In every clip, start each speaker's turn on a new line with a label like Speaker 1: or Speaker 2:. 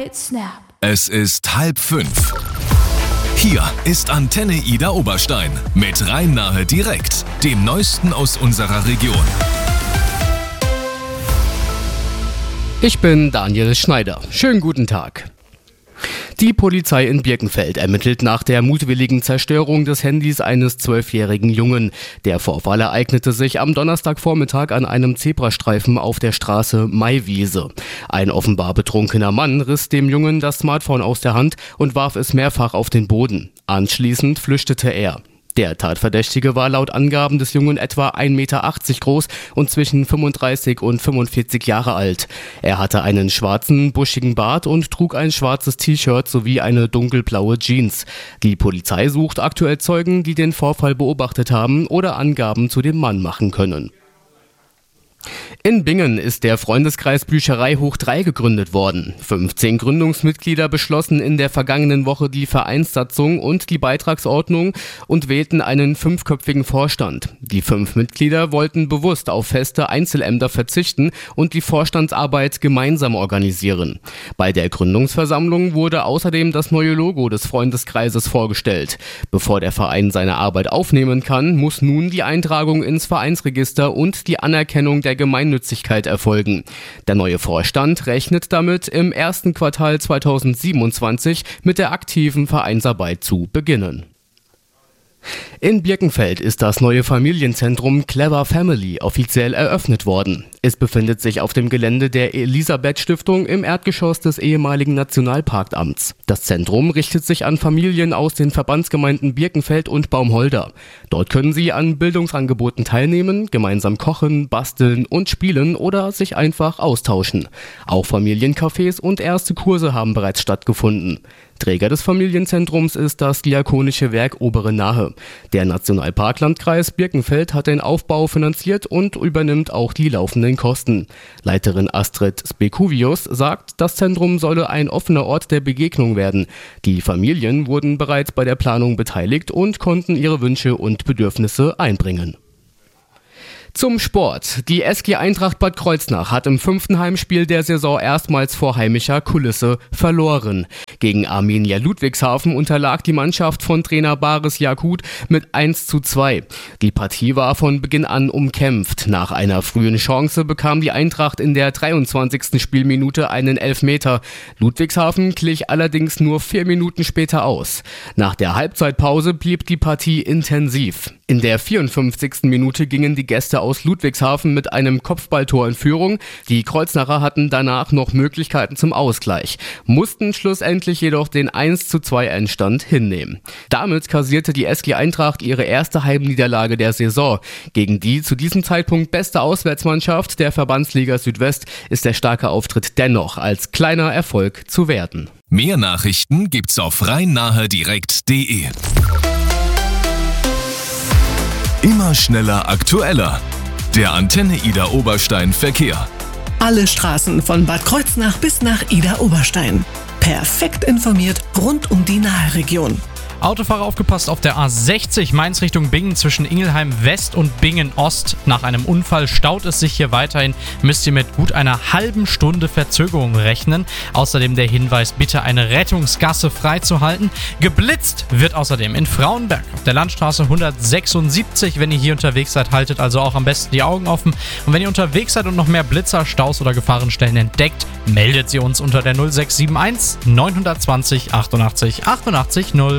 Speaker 1: right snap.
Speaker 2: Es ist 4:30. Hier ist Antenne Ida Oberstein mit Rhein-Nahe direkt, dem Neuesten aus unserer Region.
Speaker 3: Ich bin Daniel Schneider. Schönen guten Tag. Die Polizei in Birkenfeld ermittelt nach der mutwilligen Zerstörung des Handys eines 12-jährigen Jungen. Der Vorfall ereignete sich am Donnerstagvormittag an einem Zebrastreifen auf der Straße Maiwiese. Ein offenbar betrunkener Mann riss dem Jungen das Smartphone aus der Hand und warf es mehrfach auf den Boden. Anschließend flüchtete er. Der Tatverdächtige war laut Angaben des Jungen etwa 1,80 Meter groß und zwischen 35 und 45 Jahre alt. Er hatte einen schwarzen, buschigen Bart und trug ein schwarzes T-Shirt sowie eine dunkelblaue Jeans. Die Polizei sucht aktuell Zeugen, die den Vorfall beobachtet haben oder Angaben zu dem Mann machen können. In Bingen ist der Freundeskreis Bücherei hoch 3 gegründet worden. 15 Gründungsmitglieder beschlossen in der vergangenen Woche die Vereinssatzung und die Beitragsordnung und wählten einen 5-köpfigen Vorstand. Die 5 Mitglieder wollten bewusst auf feste Einzelämter verzichten und die Vorstandsarbeit gemeinsam organisieren. Bei der Gründungsversammlung wurde außerdem das neue Logo des Freundeskreises vorgestellt. Bevor der Verein seine Arbeit aufnehmen kann, muss nun die Eintragung ins Vereinsregister und die Anerkennung der Gemeinnützigkeit erfolgen. Der neue Vorstand rechnet damit, im ersten Quartal 2027 mit der aktiven Vereinsarbeit zu beginnen. In Birkenfeld ist das neue Familienzentrum Clever Family offiziell eröffnet worden. Es befindet sich auf dem Gelände der Elisabeth-Stiftung im Erdgeschoss des ehemaligen Nationalparkamts. Das Zentrum richtet sich an Familien aus den Verbandsgemeinden Birkenfeld und Baumholder. Dort können sie an Bildungsangeboten teilnehmen, gemeinsam kochen, basteln und spielen oder sich einfach austauschen. Auch Familiencafés und erste Kurse haben bereits stattgefunden. Träger des Familienzentrums ist das Diakonische Werk Obere Nahe. Der Nationalparklandkreis Birkenfeld hat den Aufbau finanziert und übernimmt auch die laufenden Kosten. Leiterin Astrid Spekuvius sagt, das Zentrum solle ein offener Ort der Begegnung werden. Die Familien wurden bereits bei der Planung beteiligt und konnten ihre Wünsche und Bedürfnisse einbringen. Zum Sport. Die SG Eintracht Bad Kreuznach hat im 5. Heimspiel der Saison erstmals vor heimischer Kulisse verloren. Gegen Arminia Ludwigshafen unterlag die Mannschaft von Trainer Baris Yakut mit 1:2. Die Partie war von Beginn an umkämpft. Nach einer frühen Chance bekam die Eintracht in der 23. Spielminute einen Elfmeter. Ludwigshafen glich allerdings nur 4 Minuten später aus. Nach der Halbzeitpause blieb die Partie intensiv. In der 54. Minute gingen die Gäste aus Ludwigshafen mit einem Kopfballtor in Führung. Die Kreuznacher hatten danach noch Möglichkeiten zum Ausgleich, mussten schlussendlich jedoch den 1:2 Endstand hinnehmen. Damit kassierte die SG Eintracht ihre erste Heimniederlage der Saison. Gegen die zu diesem Zeitpunkt beste Auswärtsmannschaft der Verbandsliga Südwest ist der starke Auftritt dennoch als kleiner Erfolg zu werten.
Speaker 2: Mehr Nachrichten gibt's auf rhein-nahe-direkt.de. Immer schneller, aktueller. Der Antenne Ida Oberstein Verkehr.
Speaker 4: Alle Straßen von Bad Kreuznach bis nach Ida Oberstein. Perfekt informiert rund um die Nahe-Region.
Speaker 5: Autofahrer aufgepasst auf der A60 Mainz Richtung Bingen zwischen Ingelheim West und Bingen Ost. Nach einem Unfall staut es sich hier weiterhin. Müsst ihr mit gut einer halben Stunde Verzögerung rechnen. Außerdem der Hinweis, bitte eine Rettungsgasse freizuhalten. Geblitzt wird außerdem in Frauenberg auf der Landstraße 176. Wenn ihr hier unterwegs seid, haltet also auch am besten die Augen offen. Und wenn ihr unterwegs seid und noch mehr Blitzer, Staus oder Gefahrenstellen entdeckt, meldet sie uns unter der 0671 920 88 88 0.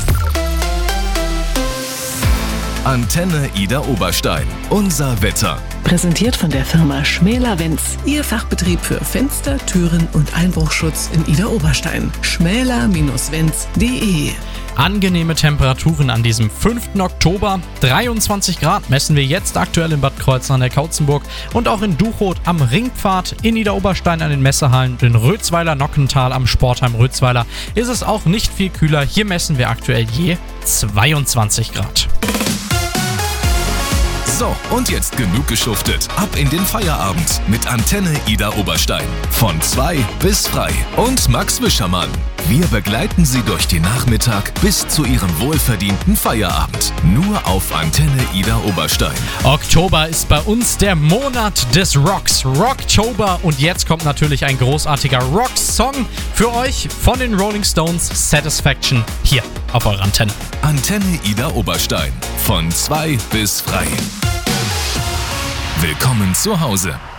Speaker 2: Antenne Ida Oberstein. Unser Wetter.
Speaker 4: Präsentiert von der Firma Schmäler-Wenz. Ihr Fachbetrieb für Fenster, Türen und Einbruchschutz in Ida Oberstein. schmäler-wenz.de.
Speaker 5: Angenehme Temperaturen an diesem 5. Oktober. 23 Grad messen wir jetzt aktuell in Bad Kreuznach an der Kautzenburg und auch in Duchoth am Ringpfad, in Niederoberstein an den Messehallen und in Rötzweiler Nockental am Sportheim Rötzweiler ist es auch nicht viel kühler. Hier messen wir aktuell je 22 Grad.
Speaker 2: So, und jetzt genug geschuftet. Ab in den Feierabend mit Antenne Ida Oberstein. Von 2 bis frei. Und Max Wischermann. Wir begleiten Sie durch den Nachmittag bis zu Ihrem wohlverdienten Feierabend. Nur auf Antenne Ida Oberstein.
Speaker 5: Oktober ist bei uns der Monat des Rocks. Rocktober. Und jetzt kommt natürlich ein großartiger Rock-Song für euch von den Rolling Stones, Satisfaction, hier auf eurer Antenne.
Speaker 2: Antenne Ida Oberstein. Von 2 bis frei. Willkommen zu Hause.